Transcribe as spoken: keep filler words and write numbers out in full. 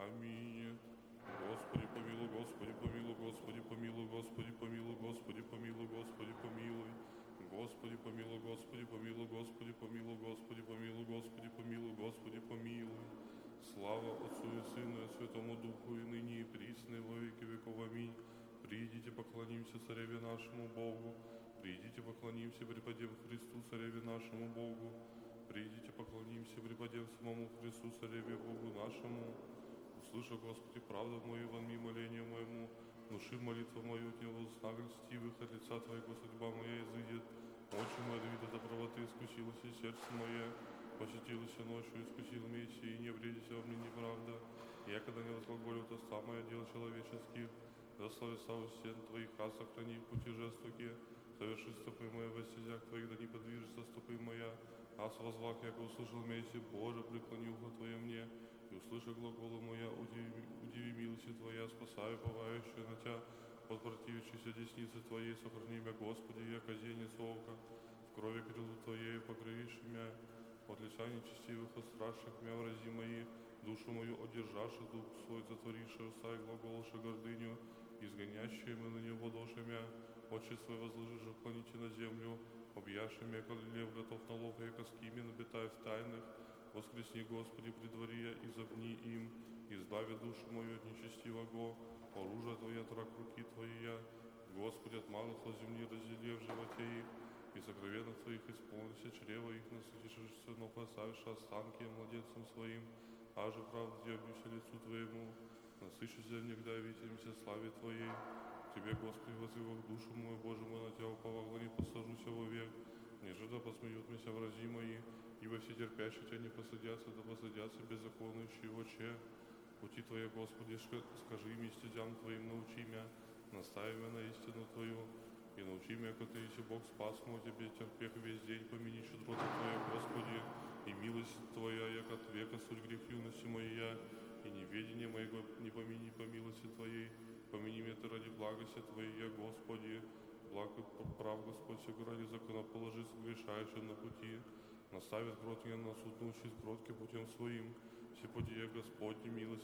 Аминь. Господи помилуй, Господи помилуй, Господи помилуй, Господи помилуй, Господи помилуй, Господи помилуй. Господи помилуй, Господи помилуй, Господи помилуй, Господи помилуй, Господи помилуй, Господи помилуй. Слава Отцу и Сыну и Святому Духу, и ныне и присно, и во веки веков. Аминь. Придите, поклонимся Цареве нашему Богу. Придите, поклонимся, преподем Христу, Цареве нашему Богу. Придите, поклонимся, преподем самому Христу, Цареве Богу нашему. Услышав, Господи, правду мою, вонми моление моему, внуши молитву мою от Него знак льстивых, от лица Твоего судьба моя изыдет. Очи мои от вида доброты искусилось, и сердце мое посетилось ночью, искусил меси, и не вредится во мне неправда. Я, когда не возглаголю уста моя дел человеческих, за словеса у стен Твоих, а сохрани в пути жестоке, соверши стопы мои во стезях Твоих, да не подвижется стопы моя, а с возвах, яко услышал месси, Боже, преклони ухо Твое мне, и услыши глаголы моя, удиви, удиви милости Твоя, спасаю повающую на Тя, от противящейся десницы Твоей, сохрани меня, Господи, яко зенец ока, в крови крылу Твоей покровишь меня, от лица нечестивых и страшных меня врази мои, душу мою одержавши, дух свой затворивший, уста и глаголши гордыню, изгонящие мы на него дошимя, очи свои возложишь, уклоните на землю, объявши меня, как лев готов на лов, яко скими набитая в тайных, воскресни, Господи, при дворе, и загни им, избави душу мою от нечестивого, оружие Твое от рак руки Твоей, Господи, от малых земли раздели в животе их, и сокровенных Твоих исполнится чрево их, насытишь сынов, оставишь останки младенцам своим, а же правда Тебе объявся лицу Твоему, насыщися негда видимся славе Твоей. Тебе, Господи, возвывах душу мою, Боже мой, на Тебя уповал, не посажуся вовек, ниже да посмеют меня врази мои, ибо все терпящие Тебя не посадятся, да посадятся беззаконующие очи. Пути Твои, Господи, скажи им, и стезям Твоим научи меня, настави меня на истину Твою, и научи меня, как Ты еси Бог спас мой, Тебе терпех весь день, помяни щедроты Твоя, Господи, и милость Твоя, як от века, суть грех юности моя, и неведение моего не помяни по милости Твоей, помяни меня Ты ради благости Твоей, Господи, благо прав Господь, сего ради законоположи, согрешающим на пути, наставит крот меня на суд, научит кротке путем своим, все пути я Господни, милости